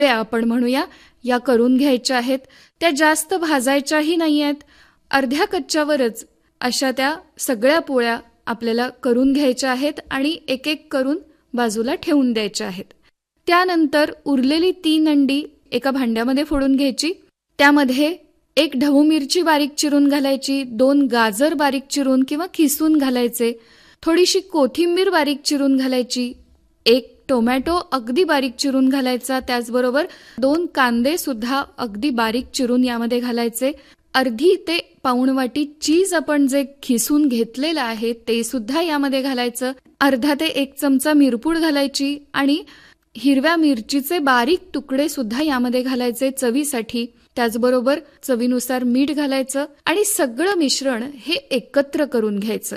आपण म्हणूया या करून घ्यायच्या आहेत. त्या जास्त भाजायच्याही नाही आहेत. अर्ध्या कच्च्यावरच अशा त्या सगळ्या पोळ्या आपल्याला करून घ्यायच्या आहेत आणि एक एक करून बाजूला ठेवून द्यायच्या आहेत. त्यानंतर उरलेली 3 अंडी एका भांड्यामध्ये फोडून घ्यायची. त्यामध्ये 1 ढबू मिरची बारीक चिरून घालायची, 2 गाजर बारीक चिरून किंवा खिसून घालायचे, थोडीशी कोथिंबीर बारीक चिरून घालायची, 1 टोमॅटो अगदी बारीक चिरून घालायचा, त्याचबरोबर 2 कांदे सुद्धा अगदी बारीक चिरून यामध्ये घालायचे, अर्धी ते पाऊण वाटी चीज आपण जे खिसून घेतलेलं आहे ते सुद्धा यामध्ये घालायचं, अर्धा ते 1 चमचा मिरपूड घालायची आणि हिरव्या मिरचीचे बारीक तुकडे सुद्धा यामध्ये घालायचे चवीसाठी. त्याचबरोबर चवीनुसार मीठ घालायचं आणि सगळं मिश्रण हे एकत्र करून घ्यायचं.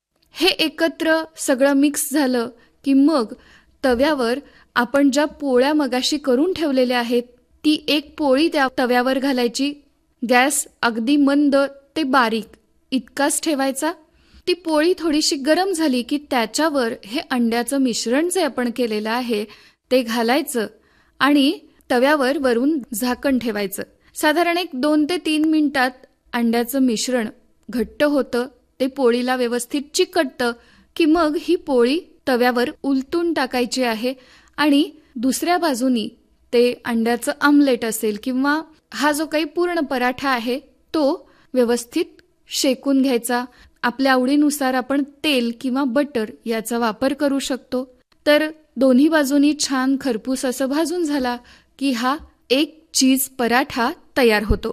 हे एकत्र सगळं मिक्स झालं की मग तव्यावर आपण ज्या पोळ्या मगाशी करून ठेवलेल्या आहेत ती 1 पोळी त्या तव्यावर घालायची. गॅस अगदी मंद ते बारीक इतकाच ठेवायचा. ती पोळी थोडीशी गरम झाली की त्याच्यावर हे अंड्याचं मिश्रण जे आपण केलेलं आहे ते घालायचं आणि तव्यावर वरून झाकण ठेवायचं. साधारण 2 ते 3 मिनिटात अंड्याचं मिश्रण घट्ट होतं, ते पोळीला व्यवस्थित चिकटतं की मग ही पोळी तव्यावर उलटून टाकायची आहे आणि दुसऱ्या बाजूनी ते अंड्याचं आमलेट असेल किंवा हा जो काही पूर्ण पराठा आहे तो व्यवस्थित शेकून घ्यायचा. आपल्या आवडीनुसार आपण तेल किंवा बटर याचा वापर करू शकतो. तर दोन्ही बाजूनी छान खरपूस असं भाजून झाला की हा एक चीज पराठा तयार होतो.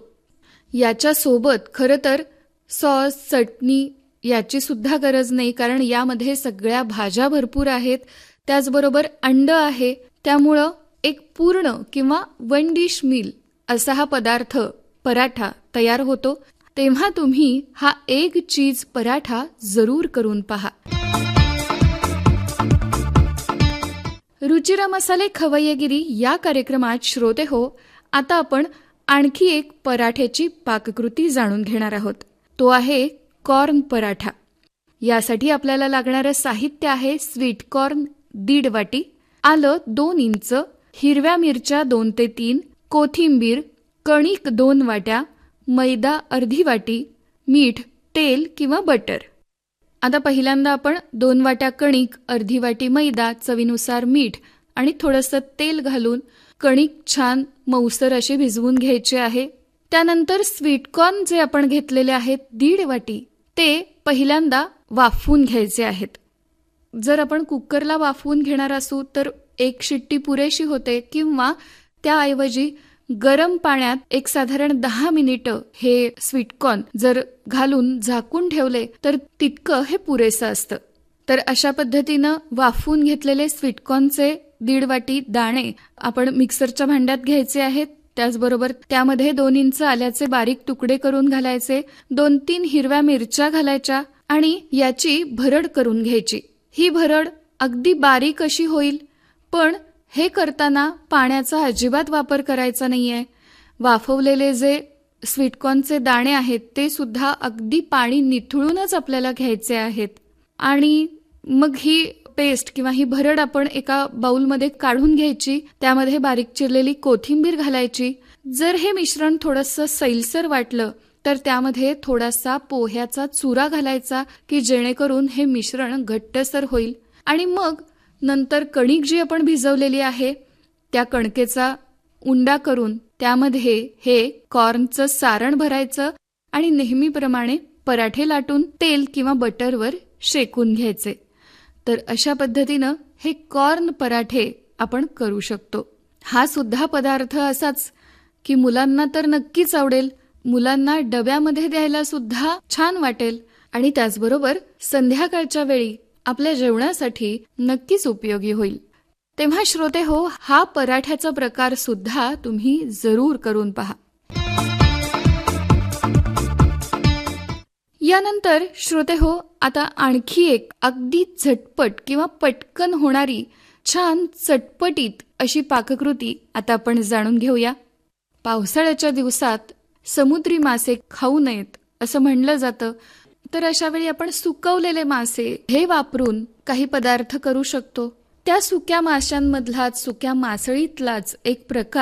याच्यासोबत खरं तर सॉस, चटणी याची सुद्धा गरज नाही, कारण यामध्ये सगळ्या भाज्या भरपूर आहेत, त्याचबरोबर अंड आहे, त्यामुळं एक पूर्ण किंवा 1 डिश मील असा हा पदार्थ पराठा तयार होतो. तेव्हा तुम्ही हा एग चीज पराठा जरूर करून पहा. रुचिरा मसाले खवय्यगिरी या कार्यक्रमात श्रोते हो, आता आपण आणखी एक पराठ्याची पाककृती जाणून घेणार आहोत. तो आहे कॉर्न पराठा. यासाठी आपल्याला लागणारं साहित्य आहे स्वीट कॉर्न 1.5 वाटी, आलं 2 इंच, हिरव्या मिरच्या 2 ते 3, कोथिंबीर, कणिक 2 वाट्या, मैदा अर्धी वाटी, मीठ, तेल किंवा बटर. आता पहिल्यांदा आपण 2 वाट्या कणिक, अर्धी वाटी मैदा, चवीनुसार मीठ आणि थोडंसं तेल घालून कणिक छान मऊसर अशी भिजवून घ्यायची आहे. त्यानंतर स्वीटकॉर्न जे आपण घेतलेले आहेत 1.5 वाटी ते पहिल्यांदा वाफवून घ्यायचे आहेत. जर आपण कुकरला वाफवून घेणार असू तर 1 शिट्टी पुरेशी होते किंवा त्याऐवजी गरम पाण्यात एक साधारण 10 मिनिटं हे स्वीटकॉर्न जर घालून झाकून ठेवले तर तितकं हे पुरेसं असतं. तर अशा पद्धतीनं वाफवून घेतलेले स्वीटकॉर्नचे 1.5 वाटी दाणे आपण मिक्सरच्या भांड्यात घ्यायचे आहेत. त्याचबरोबर त्यामध्ये 2 इंच आल्याचे बारीक तुकडे करून घालायचे, 2-3 हिरव्या मिरच्या घालायच्या आणि याची भरड करून घ्यायची. ही भरड अगदी बारीक अशी होईल, पण हे करताना पाण्याचा अजिबात वापर करायचा नाहीये. वाफवलेले जे स्वीटकॉर्नचे दाणे आहेत ते सुद्धा अगदी पाणी निथळूनच आपल्याला घ्यायचे आहेत आणि मग ही पेस्ट किंवा ही भरड आपण एका बाउलमध्ये काढून घ्यायची. त्यामध्ये बारीक चिरलेली कोथिंबीर घालायची. जर हे मिश्रण थोडंसं सैलसर वाटलं तर त्यामध्ये थोडासा पोह्याचा चुरा घालायचा की जेणेकरून हे मिश्रण घट्टसर होईल. आणि मग नंतर कणिक जी आपण भिजवलेली आहे त्या कणकेचा उंडा करून त्यामध्ये हे कॉर्नचं सारण भरायचं आणि नेहमीप्रमाणे पराठे लाटून तेल किंवा बटरवर शेकून घ्यायचे. तर अशा पद्धतीनं हे कॉर्न पराठे आपण करू शकतो. हा सुद्धा पदार्थ असाच की मुलांना तर नक्कीच आवडेल, मुलांना डब्यामध्ये द्यायला सुद्धा छान वाटेल आणि त्याचबरोबर संध्याकाळच्या वेळी आपल्या जेवणासाठी नक्कीच उपयोगी होईल. तेव्हा श्रोते हो, हा पराठ्याचा प्रकार सुद्धा तुम्ही जरूर करून पहा. यानंतर श्रोते हो, आता आणखी एक अगदी झटपट किंवा पटकन होणारी छान चटपटीत अशी पाककृती आता आपण जाणून घेऊया. पावसाळ्याच्या दिवसात समुद्री मासे खाऊ नयेत असं म्हणलं जातं, तर अशा वेळी आपण सुकवलेले मासे हे वापरून काही पदार्थ करू शकतो. त्या सुक्या माशांमधलाच, सुक्या मासळीतलाच एक प्रकार